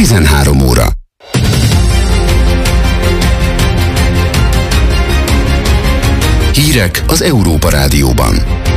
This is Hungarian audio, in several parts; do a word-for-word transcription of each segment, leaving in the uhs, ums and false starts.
tizenhárom óra. Hírek az Európa Rádióban.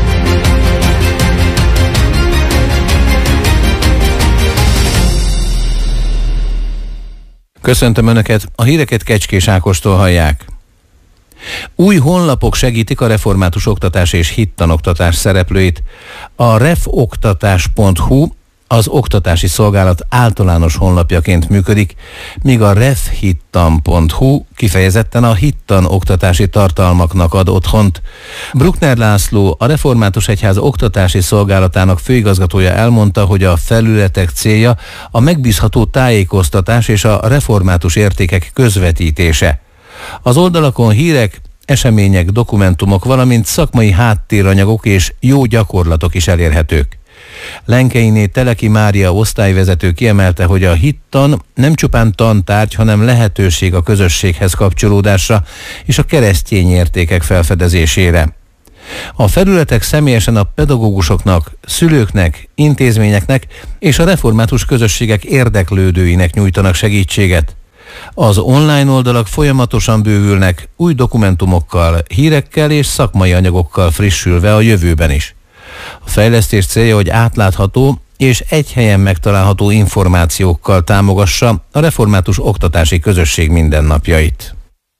Köszöntöm Önöket, a híreket Kecskés Ákostól hallják. Új honlapok segítik a református oktatás és hittanoktatás szereplőit. A refoktatás pont hu az oktatási szolgálat általános honlapjaként működik, míg a refhittan pont hu kifejezetten a hittan oktatási tartalmaknak ad otthont. Bruckner László, a Református Egyház oktatási szolgálatának főigazgatója elmondta, hogy a felületek célja a megbízható tájékoztatás és a református értékek közvetítése. Az oldalakon hírek, események, dokumentumok, valamint szakmai háttéranyagok és jó gyakorlatok is elérhetők. Lenkeiné Teleki Mária osztályvezető kiemelte, hogy a hittan nem csupán tantárgy, hanem lehetőség a közösséghez kapcsolódásra és a keresztény értékek felfedezésére. A felületek személyesen a pedagógusoknak, szülőknek, intézményeknek és a református közösségek érdeklődőinek nyújtanak segítséget. Az online oldalak folyamatosan bővülnek, új dokumentumokkal, hírekkel és szakmai anyagokkal frissülve a jövőben is. A fejlesztés célja, hogy átlátható és egy helyen megtalálható információkkal támogassa a református oktatási közösség mindennapjait.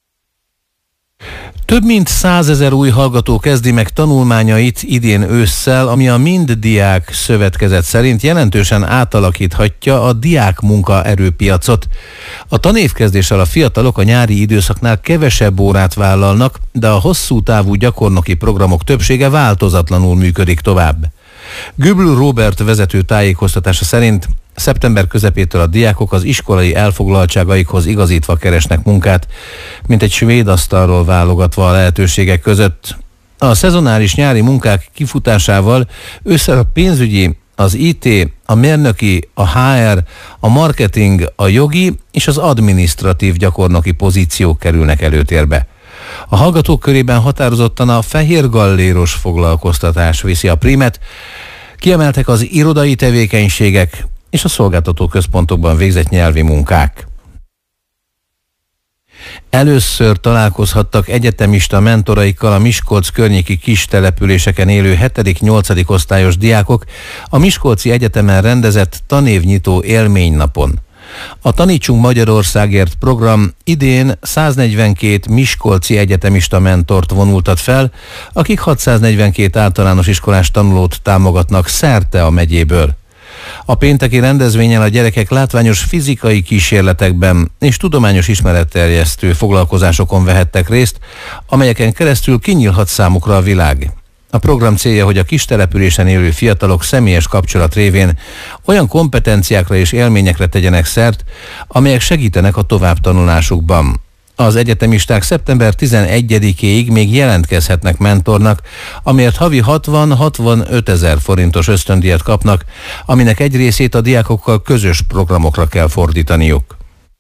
Több mint százezer új hallgató kezdi meg tanulmányait idén ősszel, ami a Mind Diák Szövetkezet szerint jelentősen átalakíthatja a diák munkaerőpiacot. A tanévkezdéssel a fiatalok a nyári időszaknál kevesebb órát vállalnak, de a hosszú távú gyakornoki programok többsége változatlanul működik tovább. Göbl Róbert vezető tájékoztatása szerint szeptember közepétől a diákok az iskolai elfoglaltságaikhoz igazítva keresnek munkát, mint egy svéd asztalról válogatva a lehetőségek között. A szezonális nyári munkák kifutásával ősszel a pénzügyi, az í té, a mérnöki, a há er, a marketing, a jogi és az adminisztratív gyakornoki pozíciók kerülnek előtérbe. A hallgatók körében határozottan a fehér galléros foglalkoztatás viszi a prímet, kiemeltek az irodai tevékenységek és a szolgáltató központokban végzett nyelvi munkák. Először találkozhattak egyetemista mentoraikkal a Miskolc környéki kis településeken élő hetedik-nyolcadik osztályos diákok a Miskolci Egyetemen rendezett tanévnyitó élménynapon. A Tanítsunk Magyarországért program idén száznegyvenkét miskolci egyetemista mentort vonultat fel, akik hatszáznegyvenkét általános iskolás tanulót támogatnak szerte a megyéből. A pénteki rendezvényen a gyerekek látványos fizikai kísérletekben és tudományos ismeretterjesztő foglalkozásokon vehettek részt, amelyeken keresztül kinyílhat számukra a világ. A program célja, hogy a kis településen élő fiatalok személyes kapcsolat révén olyan kompetenciákra és élményekre tegyenek szert, amelyek segítenek a továbbtanulásukban. Az egyetemisták szeptember tizenegyedikéig még jelentkezhetnek mentornak, amiért havi hatvan-hatvanöt ezer forintos ösztöndíjat kapnak, aminek egy részét a diákokkal közös programokra kell fordítaniuk.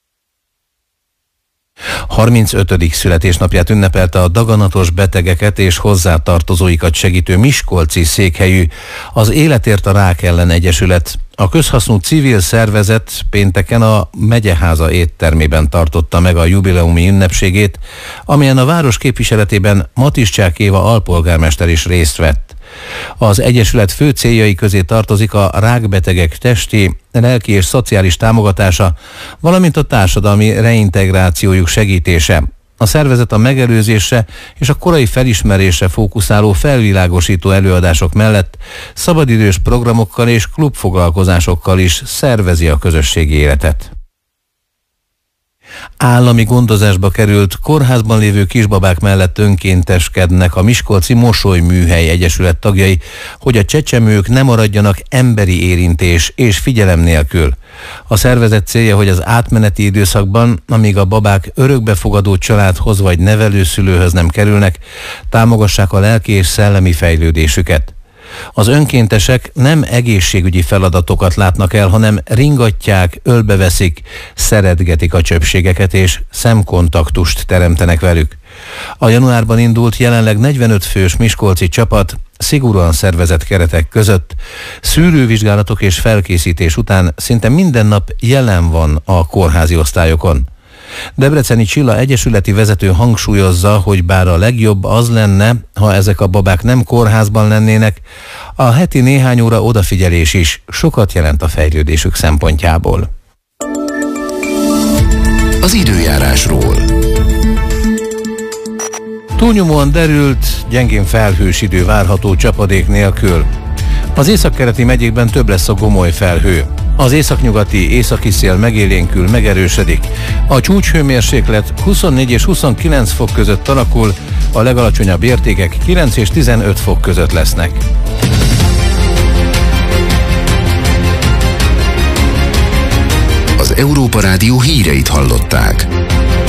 harmincötödik születésnapját ünnepelte a daganatos betegeket és hozzátartozóikat segítő miskolci székhelyű az Életért a Rák ellen egyesület. A közhasznú civil szervezet pénteken a Megyeháza éttermében tartotta meg a jubileumi ünnepségét, amelyen a város képviseletében Matiszcsák Éva alpolgármester is részt vett. Az egyesület fő céljai közé tartozik a rákbetegek testi, lelki és szociális támogatása, valamint a társadalmi reintegrációjuk segítése. A szervezet a megelőzésre és a korai felismerésre fókuszáló felvilágosító előadások mellett szabadidős programokkal és klubfoglalkozásokkal is szervezi a közösségi életet. Állami gondozásba került kórházban lévő kisbabák mellett önkénteskednek a Miskolci Mosolyműhely Egyesület tagjai, hogy a csecsemők ne maradjanak emberi érintés és figyelem nélkül. A szervezet célja, hogy az átmeneti időszakban, amíg a babák örökbefogadó családhoz vagy nevelőszülőhöz nem kerülnek, támogassák a lelki és szellemi fejlődésüket. Az önkéntesek nem egészségügyi feladatokat látnak el, hanem ringatják, ölbeveszik, szeretgetik a csöpségeket és szemkontaktust teremtenek velük. A januárban indult, jelenleg negyvenöt fős miskolci csapat szigorúan szervezett keretek között szűrővizsgálatok és felkészítés után szinte minden nap jelen van a kórházi osztályokon. Debreceni Csilla egyesületi vezető hangsúlyozza, hogy bár a legjobb az lenne, ha ezek a babák nem kórházban lennének, a heti néhány óra odafigyelés is sokat jelent a fejlődésük szempontjából. Az időjárásról. Túlnyomóan derült, gyengén felhős idő várható csapadék nélkül. Az északkeleti megyékben több lesz a gomoly felhő. Az északnyugati északi szél megélénkül, megerősödik. A csúcshőmérséklet huszonnégy és huszonkilenc fok között alakul, a legalacsonyabb értékek kilenc és tizenöt fok között lesznek. Az Európa Rádió híreit hallották.